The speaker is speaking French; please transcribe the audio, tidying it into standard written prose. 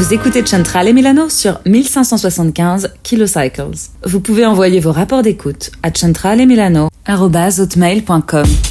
Vous écoutez Centrale et Milano sur 1575 kilocycles. Vous pouvez envoyer vos rapports d'écoute à centraleemilano@hotmail.com.